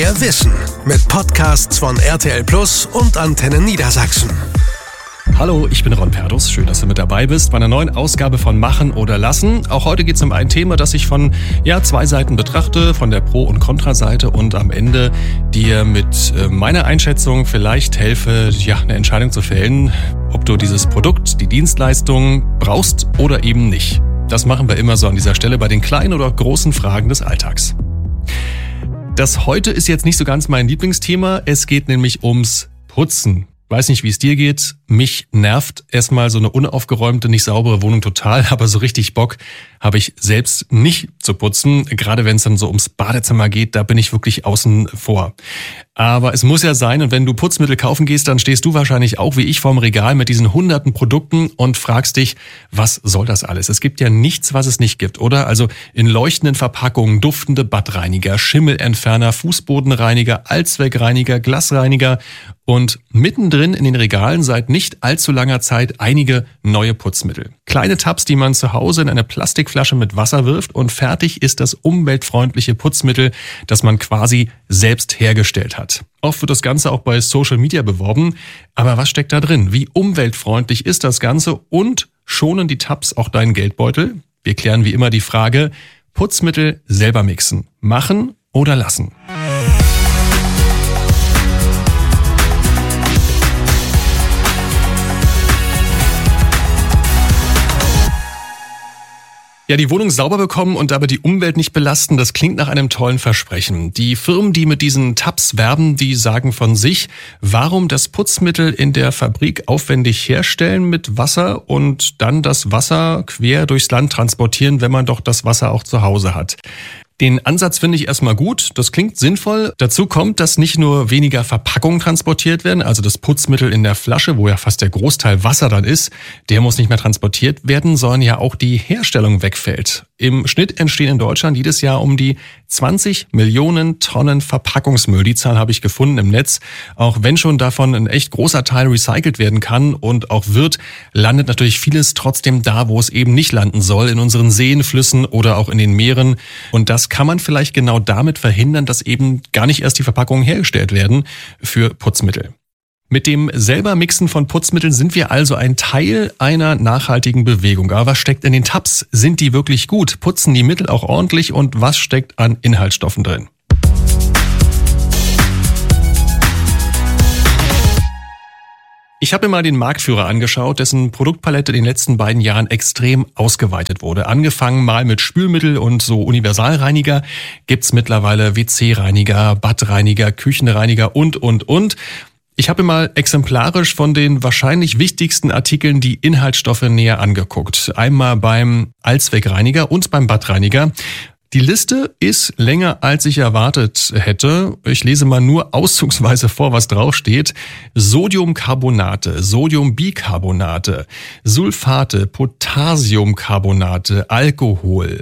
Mehr Wissen mit Podcasts von RTL Plus und Antenne Niedersachsen. Hallo, ich bin Ron Perdus. Schön, dass du mit dabei bist bei einer neuen Ausgabe von Machen oder Lassen. Auch heute geht es um ein Thema, das ich von zwei Seiten betrachte, von der Pro- und Kontraseite und am Ende dir mit meiner Einschätzung vielleicht helfe, eine Entscheidung zu fällen, ob du dieses Produkt, die Dienstleistung brauchst oder eben nicht. Das machen wir immer so an dieser Stelle bei den kleinen oder großen Fragen des Alltags. Das heute ist jetzt nicht so ganz mein Lieblingsthema. Es geht nämlich ums Putzen. Weiß nicht, wie es dir geht. Mich nervt erstmal so eine unaufgeräumte, nicht saubere Wohnung total, aber so richtig Bock habe ich selbst nicht zu putzen. Gerade wenn es dann so ums Badezimmer geht, da bin ich wirklich außen vor. Aber es muss ja sein, und wenn du Putzmittel kaufen gehst, dann stehst du wahrscheinlich auch wie ich vorm Regal mit diesen hunderten Produkten und fragst dich, was soll das alles? Es gibt ja nichts, was es nicht gibt, oder? Also in leuchtenden Verpackungen duftende Badreiniger, Schimmelentferner, Fußbodenreiniger, Allzweckreiniger, Glasreiniger und mittendrin in den Regalen seit nicht allzu langer Zeit einige neue Putzmittel. Kleine Tabs, die man zu Hause in eine Plastikflasche mit Wasser wirft und fertig ist das umweltfreundliche Putzmittel, das man quasi selbst hergestellt hat. Oft wird das Ganze auch bei Social Media beworben. Aber was steckt da drin? Wie umweltfreundlich ist das Ganze und schonen die Tabs auch deinen Geldbeutel? Wir klären wie immer die Frage, Putzmittel selber mixen, machen oder lassen? Ja, die Wohnung sauber bekommen und dabei die Umwelt nicht belasten, das klingt nach einem tollen Versprechen. Die Firmen, die mit diesen Tabs werben, die sagen von sich, warum das Putzmittel in der Fabrik aufwendig herstellen mit Wasser und dann das Wasser quer durchs Land transportieren, wenn man doch das Wasser auch zu Hause hat. Den Ansatz finde ich erstmal gut, das klingt sinnvoll. Dazu kommt, dass nicht nur weniger Verpackungen transportiert werden, also das Putzmittel in der Flasche, wo ja fast der Großteil Wasser dann ist, der muss nicht mehr transportiert werden, sondern ja auch die Herstellung wegfällt. Im Schnitt entstehen in Deutschland jedes Jahr um die 20 Millionen Tonnen Verpackungsmüll. Die Zahl habe ich gefunden im Netz. Auch wenn schon davon ein echt großer Teil recycelt werden kann und auch wird, landet natürlich vieles trotzdem da, wo es eben nicht landen soll, in unseren Seen, Flüssen oder auch in den Meeren. Und das kann man vielleicht genau damit verhindern, dass eben gar nicht erst die Verpackungen hergestellt werden für Putzmittel. Mit dem selber Mixen von Putzmitteln sind wir also ein Teil einer nachhaltigen Bewegung. Aber was steckt in den Tabs? Sind die wirklich gut? Putzen die Mittel auch ordentlich? Und was steckt an Inhaltsstoffen drin? Ich habe mir mal den Marktführer angeschaut, dessen Produktpalette in den letzten beiden Jahren extrem ausgeweitet wurde. Angefangen mal mit Spülmittel und so Universalreiniger, gibt's mittlerweile WC-Reiniger, Badreiniger, Küchenreiniger und. Ich habe mir mal exemplarisch von den wahrscheinlich wichtigsten Artikeln die Inhaltsstoffe näher angeguckt. Einmal beim Allzweckreiniger und beim Badreiniger. Die Liste ist länger, als ich erwartet hätte. Ich lese mal nur auszugsweise vor, was draufsteht. Sodiumcarbonate, Sodiumbicarbonate, Sulfate, Potassiumcarbonate, Alkohol,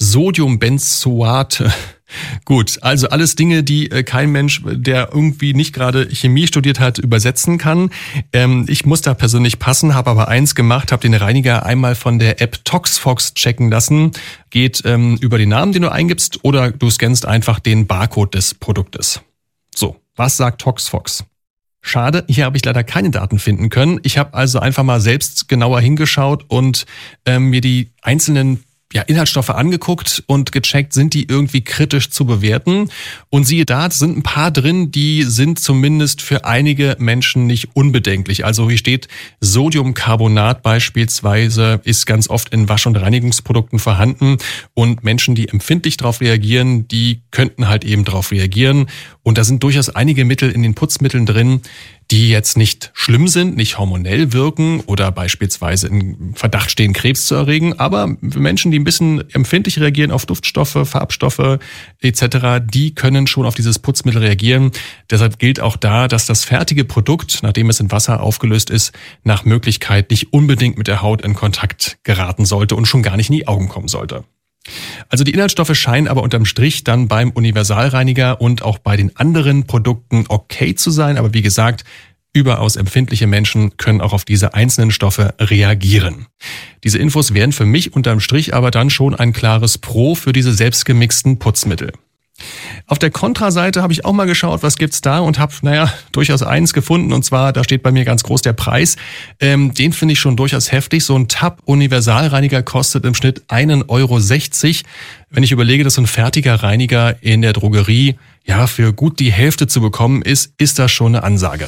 Sodiumbenzoate. Gut, also alles Dinge, die kein Mensch, der irgendwie nicht gerade Chemie studiert hat, übersetzen kann. Ich muss da persönlich passen, habe aber eins gemacht, habe den Reiniger einmal von der App ToxFox checken lassen. Geht über den Namen, den du eingibst, oder du scannst einfach den Barcode des Produktes. So, was sagt ToxFox? Schade, hier habe ich leider keine Daten finden können. Ich habe also einfach mal selbst genauer hingeschaut und mir die einzelnen Inhaltsstoffe angeguckt und gecheckt, sind die irgendwie kritisch zu bewerten. Und siehe da, sind ein paar drin, die sind zumindest für einige Menschen nicht unbedenklich. Also hier steht, Sodiumcarbonat beispielsweise ist ganz oft in Wasch- und Reinigungsprodukten vorhanden. Und Menschen, die empfindlich darauf reagieren, die könnten halt eben darauf reagieren. Und da sind durchaus einige Mittel in den Putzmitteln drin, die jetzt nicht schlimm sind, nicht hormonell wirken oder beispielsweise in Verdacht stehen, Krebs zu erregen. Aber Menschen, die ein bisschen empfindlich reagieren auf Duftstoffe, Farbstoffe etc., die können schon auf dieses Putzmittel reagieren. Deshalb gilt auch da, dass das fertige Produkt, nachdem es in Wasser aufgelöst ist, nach Möglichkeit nicht unbedingt mit der Haut in Kontakt geraten sollte und schon gar nicht in die Augen kommen sollte. Also die Inhaltsstoffe scheinen aber unterm Strich dann beim Universalreiniger und auch bei den anderen Produkten okay zu sein. Aber wie gesagt, überaus empfindliche Menschen können auch auf diese einzelnen Stoffe reagieren. Diese Infos wären für mich unterm Strich aber dann schon ein klares Pro für diese selbstgemixten Putzmittel. Auf der Kontraseite habe ich auch mal geschaut, was gibt's da und habe, durchaus eins gefunden. Und zwar, da steht bei mir ganz groß der Preis. Den finde ich schon durchaus heftig. So ein Tab-Universalreiniger kostet im Schnitt 1,60 €. Wenn ich überlege, dass so ein fertiger Reiniger in der Drogerie für gut die Hälfte zu bekommen ist das schon eine Ansage.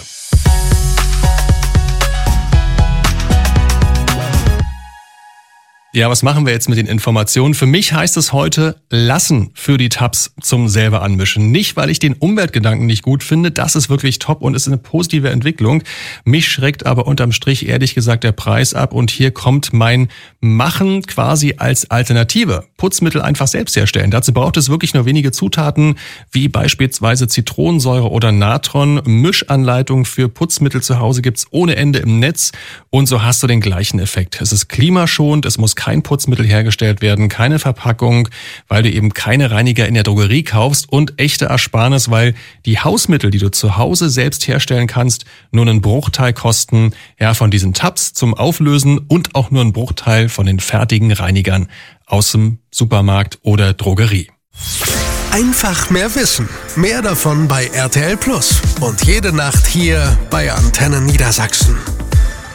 Ja, was machen wir jetzt mit den Informationen? Für mich heißt es heute, lassen für die Tabs zum selber anmischen. Nicht, weil ich den Umweltgedanken nicht gut finde, das ist wirklich top und ist eine positive Entwicklung. Mich schreckt aber unterm Strich ehrlich gesagt der Preis ab und hier kommt mein Machen quasi als Alternative. Putzmittel einfach selbst herstellen. Dazu braucht es wirklich nur wenige Zutaten, wie beispielsweise Zitronensäure oder Natron. Mischanleitung für Putzmittel zu Hause gibt's ohne Ende im Netz und so hast du den gleichen Effekt. Es ist klimaschonend, es muss kein Putzmittel hergestellt werden, keine Verpackung, weil du eben keine Reiniger in der Drogerie kaufst und echte Ersparnis, weil die Hausmittel, die du zu Hause selbst herstellen kannst, nur einen Bruchteil kosten, von diesen Tabs zum Auflösen und auch nur einen Bruchteil von den fertigen Reinigern aus dem Supermarkt oder Drogerie. Einfach mehr wissen. Mehr davon bei RTL Plus. Und jede Nacht hier bei Antenne Niedersachsen.